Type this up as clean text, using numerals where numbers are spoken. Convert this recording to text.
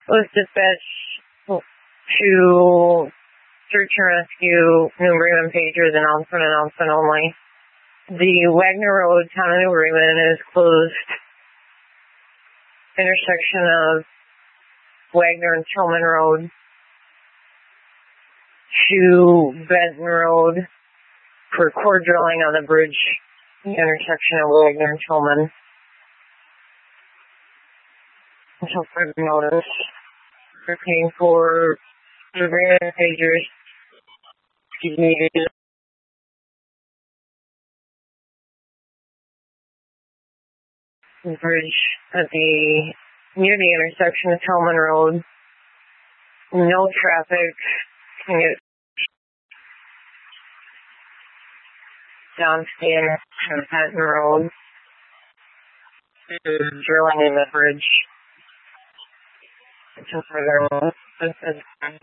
was dispatched to search and rescue New Bremen pagers announcement only. The Wagner Road, town of New Bremen, is closed. Intersection of Wagner and Tillman Road to Benton Road for core drilling on the bridge, the intersection of Wagner and Tillman. Until further notice. Repeating for New Bremen pagers. Excuse me. The bridge at near the intersection of Tillman Road. No traffic. Can get downstairs on Benton Road. Drilling in the bridge. Until further notice.